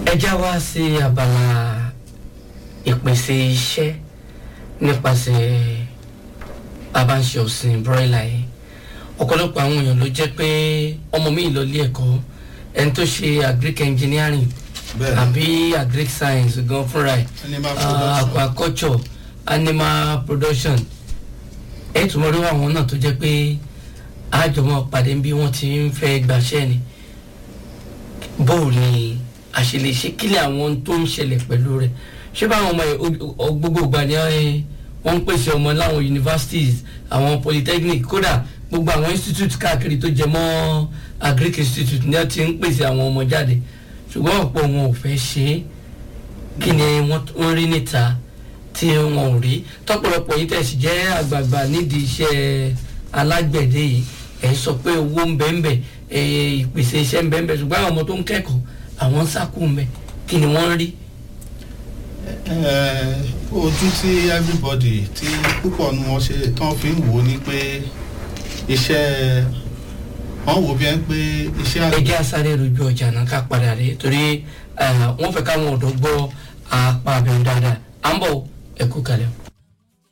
ẹ já wá sí abala ìpèsè iṣẹ́ nípasẹ̀ bàbá ń ṣe ọ̀sìn broiler yìí. Ọ̀pọ̀lọpọ̀ àwọn èèyàn ló jẹ́ pé ọmọ mi lọ ilé ẹ̀kọ́ ẹni tó ṣe agric engineering àbí agric science gan fúnra ẹ̀ aquaculture animal production ẹ̀ tún mọ̀ rí àwọn náà tó jẹ́ pé àjọmọ̀ pàdé bí wọ́n ti ń fẹ́ gbàṣẹ́ ni bóò ni àṣìlèṣe kílẹ̀ àwọn tó ń ṣẹlẹ̀ pẹ̀lú rẹ̀ ṣé báwọn ọmọ gbogbo ìgbà ni wọ́n ń pèsè ọmọ láwọn universities àwọn polytechnic kódà gbogbo àwọn institute káàkiri tó jẹ mọ́ agric institute ní wọ́n ti ń pèsè àwọn ọmọ jáde ṣùgbọ́n ọ̀pọ̀ wọn ò fẹ́ ṣe é kí ni wọ́n rí níta tí wọn ò rí tọ́pọ̀lọpọ̀ yìí tẹ̀sí jẹ́ àgbààgbà nídìí iṣẹ́ alágbẹ̀dẹ yìí ẹ̀ sọ pé owó ń bẹ́ẹ̀ ìpèsè iṣẹ́ ń bẹ́ẹ̀ ṣùgbọ́n àwọn ọmọ tó ń kẹ́kọ̀ọ́ àwọn ń sákò ń bẹ kí ni wọ́n rí. ojú tí everybody tí púpọ̀ nu wọn ṣe tán fi ń wò ó ní pé iṣẹ́ wọ́n wò bí ẹ ń pé iṣẹ́ àgbẹ̀. ẹ jẹ́ àsáré rojú ọjà náà ká padà dé torí wọ́n fẹ́ káwọn ọ̀dọ́ gbọ́ apá abẹ́rẹ́ dáadáa à ń bọ̀ ẹ kú kalẹ̀.